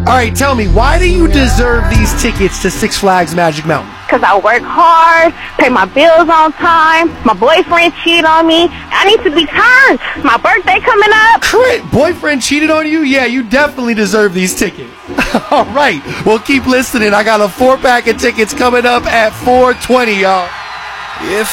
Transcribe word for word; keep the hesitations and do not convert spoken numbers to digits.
All right, tell me, why do you deserve these tickets to Six Flags Magic Mountain? Because I work hard, pay my bills on time, my boyfriend cheated on me. I need to be turned. My birthday coming up. Crit, boyfriend cheated on you? Yeah, you definitely deserve these tickets. All right, well, keep listening. I got a four-pack of tickets coming up at four twenty, y'all. If